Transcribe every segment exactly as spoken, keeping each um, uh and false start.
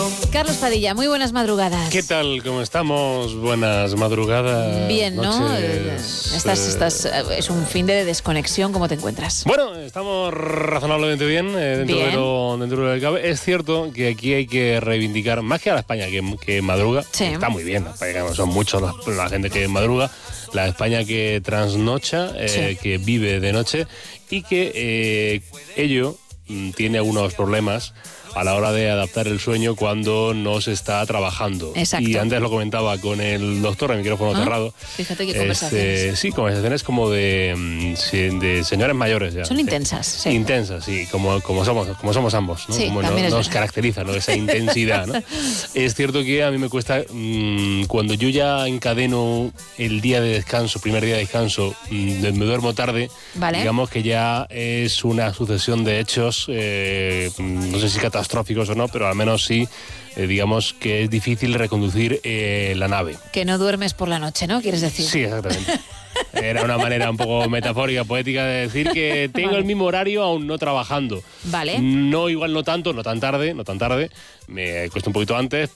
Carlos Padilla, muy buenas madrugadas. ¿Qué tal? ¿Cómo estamos? Buenas madrugadas. Bien, ¿no? Noches, Estás, eh... estás, es un fin de desconexión. ¿Cómo te encuentras? Bueno, estamos razonablemente bien, eh, dentro, bien. De lo, dentro de lo que cabe. Es cierto que aquí hay que reivindicar, más que a la España que, que madruga, sí. Está muy bien, la España, son muchos la, la gente que madruga, la España que trasnocha, eh, sí. que vive de noche y que eh, ello mm, tiene algunos problemas a la hora de adaptar el sueño cuando no se está trabajando. Exacto. Y antes lo comentaba con el doctor, el micrófono ¿Ah? cerrado. Fíjate qué este, conversaciones. Sí, conversaciones como de, de señores mayores ya. Son intensas, sí. Intensas, sí, como, como, somos, como somos ambos, ¿no? Sí, como también no, es nos verdad. caracteriza, ¿no? Esa intensidad, ¿no? Es cierto que a mí me cuesta, mmm, cuando yo ya encadeno el día de descanso, primer día de descanso, mmm, me duermo tarde, vale. digamos que ya es una sucesión de hechos, eh, no sé si catastróficos o no, pero al menos sí, eh, digamos que es difícil reconducir eh, la nave. Que no duermes por la noche, ¿no? ¿Quieres decir? Sí, exactamente. Era una manera un poco metafórica, poética de decir que tengo vale. el mismo horario aún no trabajando. Vale. No igual no tanto, no tan tarde, no tan tarde. Me cuesta un poquito antes,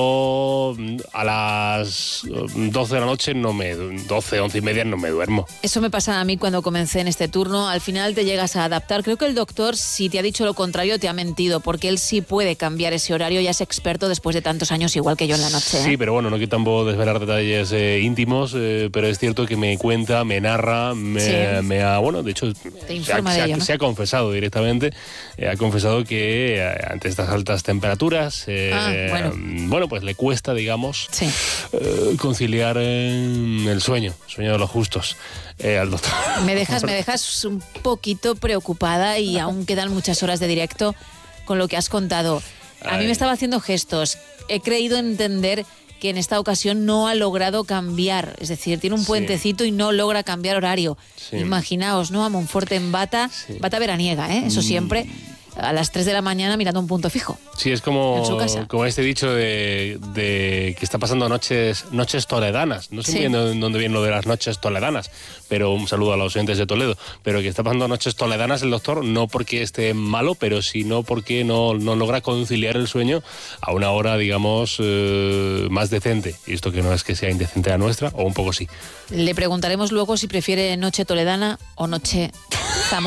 pero a las doce de la noche no me doce, once y media no me duermo. Eso me pasa a mí cuando comencé en este turno. Al final te llegas a adaptar. Creo que el doctor, si te ha dicho lo contrario, te ha mentido, porque él sí puede cambiar ese horario, ya es experto después de tantos años, igual que yo en la noche. ¿eh? Sí, pero bueno, no quiero tampoco desvelar detalles eh, íntimos, eh, pero es cierto que me cuenta, me narra, me, sí. me ha, bueno, de hecho, te informa se, ha, de ello, se, ¿no? se ha confesado directamente, eh, ha confesado que eh, ante estas altas temperaturas, eh, ah, bueno. bueno, pues le cuesta, digamos, sí. eh, conciliar eh, el sueño, el sueño de los justos. Eh, al doctor. Me dejas, me dejas un poquito preocupada y aún quedan muchas horas de directo con lo que has contado. A Ay. mí me estaba haciendo gestos. He creído entender que en esta ocasión no ha logrado cambiar. Es decir, tiene un puentecito sí. y no logra cambiar horario. Sí. Imaginaos, ¿no? A Monforte en bata, sí. bata veraniega, ¿eh? Eso siempre, a las tres de la mañana mirando un punto fijo. Sí, es como, como este dicho de, de que está pasando noches, noches toledanas. No sé sí. muy bien dónde viene lo de las noches toledanas, pero un saludo a los oyentes de Toledo. Pero que está pasando noches toledanas el doctor, no porque esté malo, pero sino porque no, no logra conciliar el sueño a una hora, digamos, eh, más decente. Y esto que no es que sea indecente la nuestra, o un poco sí. Le preguntaremos luego si prefiere noche toledana o noche zamorana.